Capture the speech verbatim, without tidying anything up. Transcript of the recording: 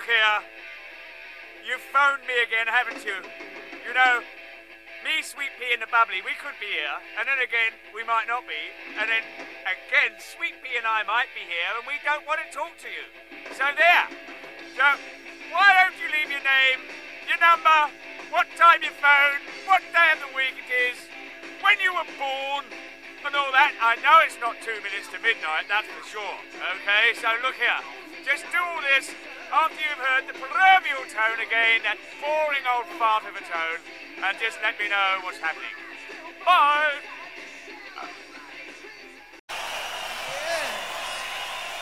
look here. You've phoned me again, haven't you? You know, me, Sweet Pea and the Bubbly, we could be here, and then again, we might not be, and then again, Sweet Pea and I might be here, and we don't want to talk to you. So there. So, why don't you leave your name, your number, what time you phoned, what day of the week it is, when you were born, and all that. I know it's not two minutes to midnight, that's for sure. Okay, so look here. Just do all this after you've heard the proverbial tone again, that boring old fart of a tone, and just let me know what's happening. Bye!